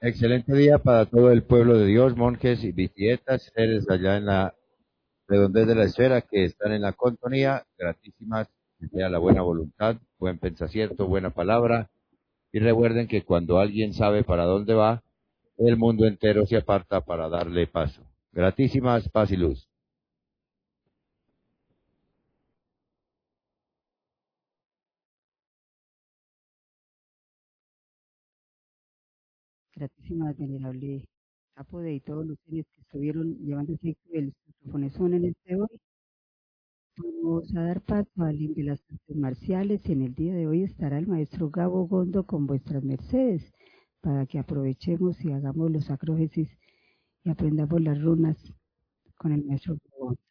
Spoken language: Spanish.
Excelente día para todo el pueblo de Dios, monjes y visietas, seres allá en la redondez de la esfera que están en la contonía, gratísimas, que sea la buena voluntad, buen pensamiento, buena palabra, y recuerden que cuando alguien sabe para dónde va, el mundo entero se aparta para darle paso. Gratísimas, paz y luz. Gratísimas, venerable Apode y todos los seres que estuvieron llevando ese el saxofonezón en el de hoy. Vamos a dar paso al link de las artes marciales. En el día de hoy estará el maestro Gabo Gondo con vuestras mercedes para que aprovechemos y hagamos los acrógesis y aprendamos las runas con el maestro Gabo.